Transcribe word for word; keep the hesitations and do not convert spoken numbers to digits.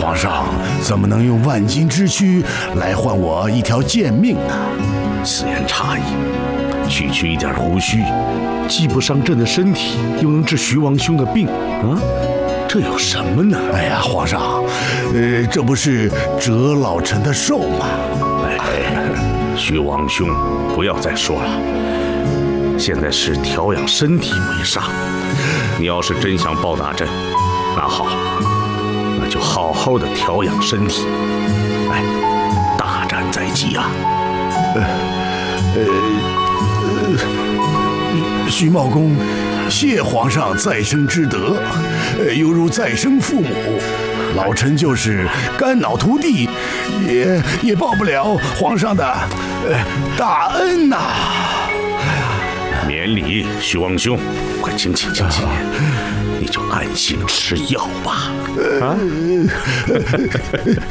皇上怎么能用万金之躯来换我一条贱命呢？ 此言差矣，区区一点胡须，既不伤朕的身体，又能治徐王兄的病啊！这有什么呢？ 哎呀，皇上，呃，这不是折老臣的寿吗？ 哎，徐王兄，不要再说了。现在是调养身体为上。你要是真想报答朕，那好，那就好好的调养身体。哎，大战在即啊！ 呃呃呃，徐茂公，谢皇上再生之德，呃，犹如再生父母。老臣就是肝脑涂地，也也报不了皇上的呃大恩呐、啊。 免礼，徐王兄，快请起，请起，你就安心吃药吧。啊！